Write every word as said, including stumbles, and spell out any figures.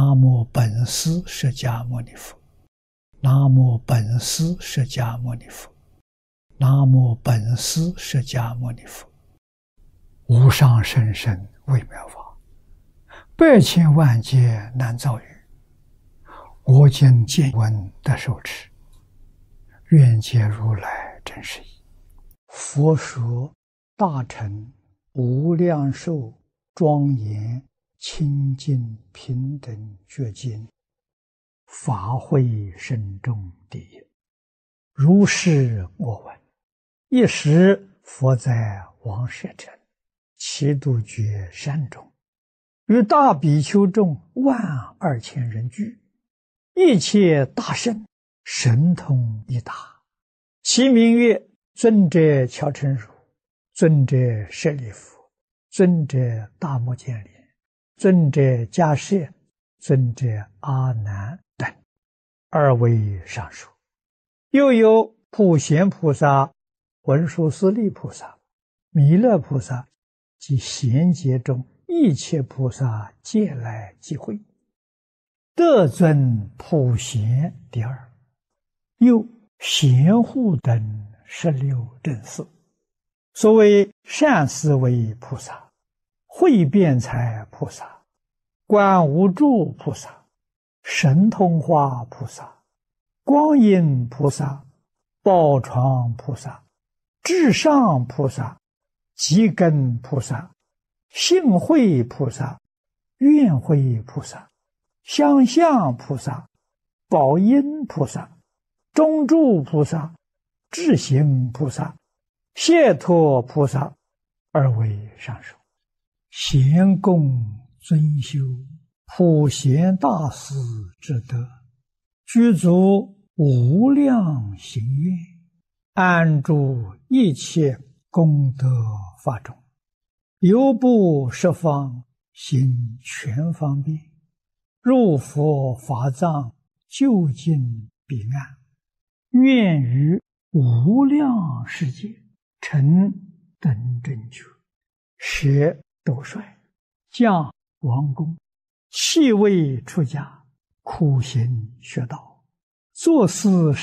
南无本师释迦牟尼佛，南无本师释迦牟尼佛，南无本师释迦牟尼佛。无上甚深微妙法，百千万劫难遭遇。我今见闻得受持，愿解如来真实义。佛说大乘无量寿庄严清净平等觉经，法会深重第一。如是我闻，一时佛在王舍城祇度觉山中，与大比丘众万二千人聚，一切大圣神通一达，其名曰尊者乔陈如、尊者舍利弗、尊者大目犍连、尊者迦叶、尊者阿难等，二位上述。又有普贤菩萨、文殊师利菩萨、弥勒菩萨及贤劫中一切菩萨皆来集会，得尊普贤第二。又贤护等十六正士，所谓善思维菩萨、慧辩才菩萨、观无住菩萨、神通化菩萨、光阴菩萨、宝床菩萨、至上菩萨、极根菩萨、性慧菩萨、愿慧菩萨、相向菩萨、宝音菩萨、中住菩萨、智行菩萨、解脱菩萨，二位上首。贤供尊修普贤大士之德，具足无量行愿，安住一切功德法中，犹不十方行全方便，入佛法藏，究竟彼岸，愿于无量世界成等正觉，舍斗率，降王宫，弃位出家，苦行学道，作事